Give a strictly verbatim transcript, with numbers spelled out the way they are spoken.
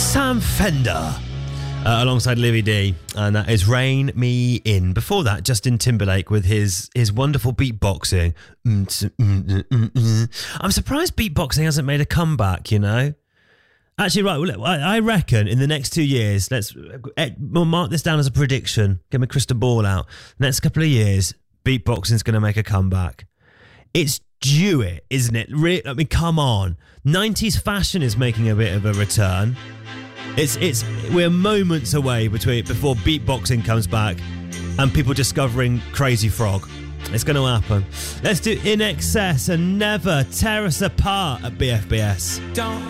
Sam Fender uh, alongside Livy D, and that is Rain Me In. Before that, Justin Timberlake with his his wonderful beatboxing. I'm surprised beatboxing hasn't made a comeback, you know. Actually, right, well, I reckon in the next two years, let's we'll mark this down as a prediction. Get my crystal ball out. Next couple of years, beatboxing's going to make a comeback. It's due it, isn't it? Re- I mean, come on. nineties fashion is making a bit of a return. It's it's we're moments away between before beatboxing comes back and people discovering Crazy Frog. It's going to happen. Let's do In Excess and Never Tear Us Apart at B F B S. Don't